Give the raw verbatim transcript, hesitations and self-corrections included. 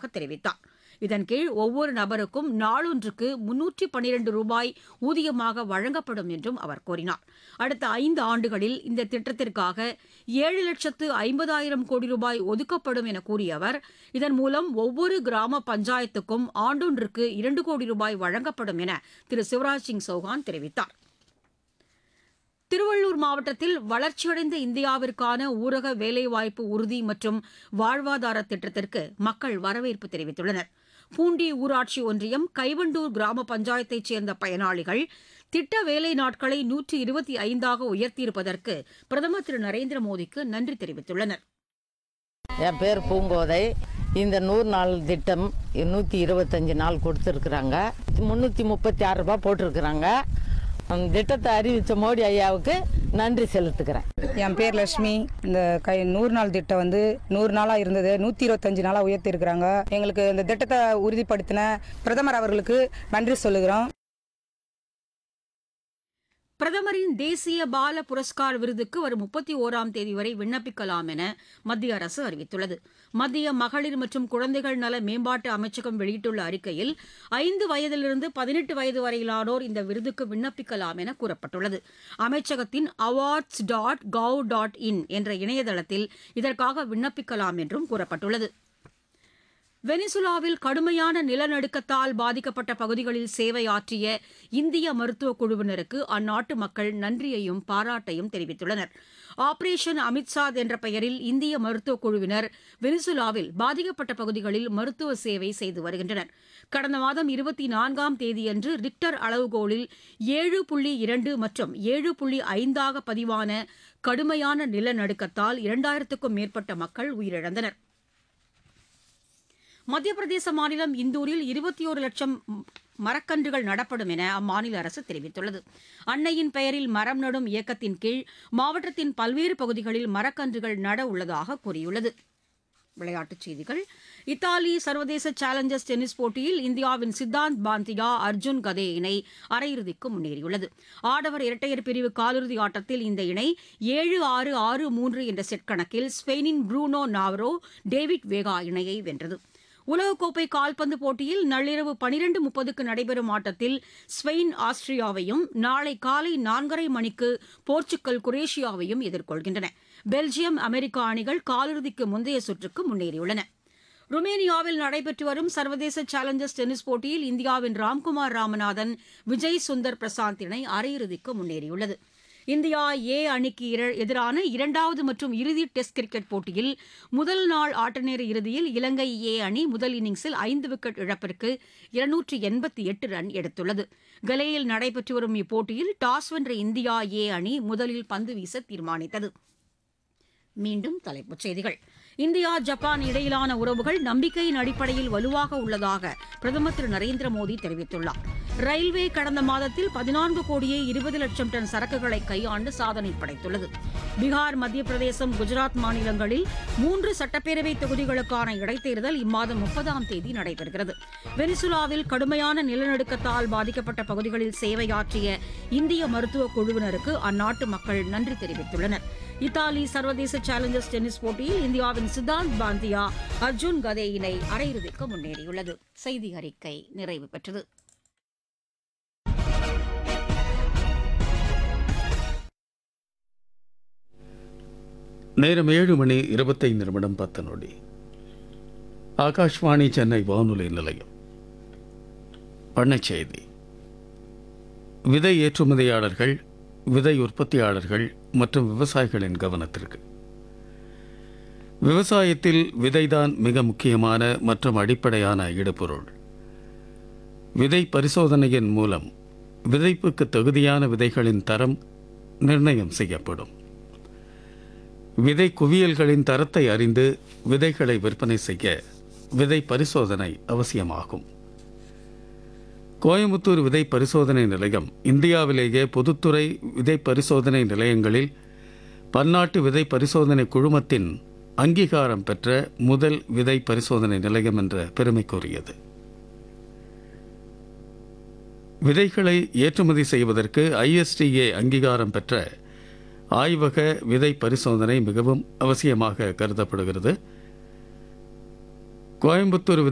உள்ளதாக தெரிவித்தார். இதன் கீழ் ஒவ்வொரு நபருக்கும் நாளொன்றுக்கு முன்னூற்று பன்னிரண்டு ரூபாய் ஊதியமாக வழங்கப்படும் என்றும் அவர் கூறினார். அடுத்த ஐந்து ஆண்டுகளில் இந்த திட்டத்திற்காக ஏழு லட்சத்து ஐம்பதாயிரம் கோடி ரூபாய் ஒதுக்கப்படும் என கூறிய அவர், இதன் மூலம் ஒவ்வொரு கிராம பஞ்சாயத்துக்கும் ஆண்டொன்றுக்கு இரண்டு கோடி ரூபாய் வழங்கப்படும் என திரு சிவராஜ் சிங் சௌஹான் தெரிவித்தார். திருவள்ளூர் மாவட்டத்தில் வளர்ச்சியடைந்த இந்தியாவிற்கான ஊரக வேலைவாய்ப்பு உறுதி மற்றும் வாழ்வாதார திட்டத்திற்கு மக்கள் வரவேற்பு தெரிவித்துள்ளனர். பூண்டி ஊராட்சி ஒன்றியம் கைவண்டூர் கிராம பஞ்சாயத்தைச் சேர்ந்த பயனாளிகள் திட்ட வேலை நாட்களை நூற்று இருபத்தி ஐந்தாக உயர்த்தியிருப்பதற்கு பிரதமர் திரு நரேந்திர மோடிக்கு நன்றி தெரிவித்துள்ளனர். என் பேர் பூங்கோதை. இந்த நூறு நாள் திட்டம் நூற்றி இருபத்தஞ்சு நாள் கொடுத்துருக்குறாங்க. முந்நூற்றி முப்பத்தி ஆறு ரூபாய் போட்டிருக்கிறாங்க. அந்த திட்டத்தை அறிவித்த மோடி ஐயாவுக்கு நன்றி செலுத்துக்கிறேன். என் பேர் லட்சுமி. இந்த கை நூறு நாள் திட்டம் வந்து நூறு நாளாக இருந்தது நூற்றி இருபத்தஞ்சு நாளாக உயர்த்தி இருக்கிறாங்க. எங்களுக்கு இந்த திட்டத்தை உறுதிப்படுத்தின பிரதமர் அவர்களுக்கு நன்றி சொல்லுகிறோம். பிரதமரின் தேசிய பால புரஸ்கார் விருதுக்கு வரும் முப்பத்தி ஓராம் தேதி வரை விண்ணப்பிக்கலாம் என மத்திய அரசு அறிவித்துள்ளது. மத்திய மகளிர் மற்றும் குழந்தைகள் நல மேம்பாட்டு அமைச்சகம் வெளியிட்டுள்ள அறிக்கையில் ஐந்து வயதிலிருந்து பதினெட்டு வயது வரையிலானோர் இந்த விருதுக்கு விண்ணப்பிக்கலாம் என கூறப்பட்டுள்ளது. அமைச்சகத்தின் awards dot gov dot in என்ற இணையதளத்தில் இதற்காக விண்ணப்பிக்கலாம் என்றும் கூறப்பட்டுள்ளது. வெனிசுலாவில் கடுமையான நிலநடுக்கத்தால் பாதிக்கப்பட்ட பகுதிகளில் சேவையாற்றிய இந்திய மருத்துவக் குழுவினருக்கு அந்நாட்டு மக்கள் நன்றியையும் பாராட்டையும் தெரிவித்துள்ளனர். ஆபரேஷன் அமித்சாத் என்ற பெயரில் இந்திய மருத்துவக் குழுவினர் வெனிசுலாவில் பாதிக்கப்பட்ட பகுதிகளில் மருத்துவ சேவை செய்து வருகின்றனர். கடந்த மாதம் இருபத்தி நான்காம் தேதியன்று ரிக்டர் அளவுகோலில் ஏழு புள்ளி இரண்டு மற்றும் ஏழு புள்ளி ஐந்தாக பதிவான கடுமையான நிலநடுக்கத்தால் இரண்டாயிரத்துக்கும் மேற்பட்ட மக்கள் உயிரிழந்தனர். மத்திய பிரதேச மாநிலம் இந்தூரில் இருபத்தி ஒரு லட்சம் மரக்கன்றுகள் நடப்படும் என அம்மாநில அரசு தெரிவித்துள்ளது. அன்னையின் பெயரில் மரம் நடும் இயக்கத்தின் கீழ் மாவட்டத்தின் பல்வேறு பகுதிகளில் மரக்கன்றுகள் நட உள்ளதாக கூறியுள்ளது. விளையாட்டுச் செய்திகள். இத்தாலி சர்வதேச சேலஞ்சர்ஸ் டென்னிஸ் போட்டியில் இந்தியாவின் சித்தாந்த் பாந்தியா அர்ஜுன் கதே இணை அரையிறுதிக்கு முன்னேறியுள்ளது. ஆடவர் இரட்டையர் பிரிவு காலிறுதி ஆட்டத்தில் இந்த இணை ஏழு ஆறு ஆறு மூன்று என்ற செட் கணக்கில் ஸ்பெயினின் ப்ரூனோ நாவரோ டேவிட் வேகா இணையை வென்றது. உலகக்கோப்பை கால்பந்து போட்டியில் நள்ளிரவு பனிரெண்டு முப்பதுக்கு நடைபெறும் ஆட்டத்தில் ஸ்பெயின் ஆஸ்திரியாவையும், நாளை காலை நான்கரை மணிக்கு போர்ச்சுக்கல் குரேஷியாவையும் எதிர்கொள்கின்றன. பெல்ஜியம் அமெரிக்கா அணிகள் காலிறுதிக்கு முந்தைய சுற்றுக்கு முன்னேறியுள்ளன. ருமேனியாவில் நடைபெற்று வரும் சர்வதேச சேலஞ்சர்ஸ் டென்னிஸ் போட்டியில் இந்தியாவின் ராம்குமார் ராமநாதன், விஜய் சுந்தர் பிரசாந்த் இணை அரையிறுதிக்கு முன்னேறியுள்ளது. இந்தியா ஏ அணிக்கு எதிரான இரண்டாவது மற்றும் இறுதி டெஸ்ட் கிரிக்கெட் போட்டியில் முதல் நாள் ஆட்டநேர இறுதியில் இலங்கை ஏ அணி முதல் இன்னிங்ஸில் ஐந்து விக்கெட் இழப்பிற்கு இருநூற்று எண்பத்தி எட்டு ரன் எடுத்துள்ளது. கலேயில் நடைபெற்று வரும் இப்போட்டியில் டாஸ் வென்ற இந்தியா ஏ அணி முதலில் பந்து வீச தீர்மானித்தது. மீண்டும் தலைப்புச் செய்திகள். இந்தியா ஜப்பான் இடையிலான உறவுகள் நம்பிக்கையின் அடிப்படையில் வலுவாக உள்ளதாக பிரதமர் திரு நரேந்திர மோடி தெரிவித்துள்ளார். ரயில்வே கடந்த மாதத்தில் பதினான்கு கோடியே இருபது லட்சம் டன் சரக்குகளை கையாண்டு சாதனை படைத்துள்ளது. பீகார், மத்திய பிரதேசம், குஜராத் மாநிலங்களில் மூன்று சட்டப்பேரவை தொகுதிகளுக்கான இடைத்தேர்தல் இம்மாதம் முப்பதாம் தேதி நடைபெறுகிறது. வெனிசுலாவில் கடுமையான நிலநடுக்கத்தால் பாதிக்கப்பட்ட பகுதிகளில் சேவையாற்றிய இந்திய மருத்துவக் குழுவினருக்கு அந்நாட்டு மக்கள் நன்றி தெரிவித்துள்ளனர். இத்தாலி சர்வதேச சேலஞ்சர்ஸ் டென்னிஸ் போட்டியில் இந்தியாவின் சித்தாந்த் பாந்தியா அர்ஜுன் கதே இணை அரையிறுதிக்கு முன்னேறியுள்ளது. செய்தி அறிக்கை நிறைவு பெற்றது. நேரம் ஏழு மணி இருபத்தைந்து நிமிடம் பத்து நொடி. ஆகாஷ்வாணி சென்னை வானொலி நிலையம். பண்ணைச் செய்தி. விதை ஏற்றுமதியாளர்கள், விதை உற்பத்தியாளர்கள் மற்றும் விவசாயிகளின் கவனத்திற்கு. விவசாயத்தில் விதைதான் மிக முக்கியமான மற்றும் அடிப்படையான இடுபொருள். விதை பரிசோதனையின் மூலம் விதைப்புக்கு தகுதியான விதைகளின் தரம் நிர்ணயம் செய்யப்படும். விதை குவியல்களின் தரத்தை அறிந்து விதைகளை விற்பனை செய்ய விதை பரிசோதனை அவசியமாகும். கோயம்புத்தூர் விதை பரிசோதனை நிலையம் இந்தியாவிலேயே பொதுத்துறை விதை பரிசோதனை நிலையங்களில் பன்னாட்டு விதை பரிசோதனை குழுமத்தின் அங்கீகாரம் பெற்ற முதல் விதை பரிசோதனை நிலையம் என்ற பெருமைக்குரியது. விதைகளை ஏற்றுமதி செய்வதற்கு ஐ எஸ் டி ஏ அங்கீகாரம் பெற்ற ஆய்வக விதை பரிசோதனை மிகவும் அவசியமாக கருதப்படுகிறது. கோயம்புத்தூர்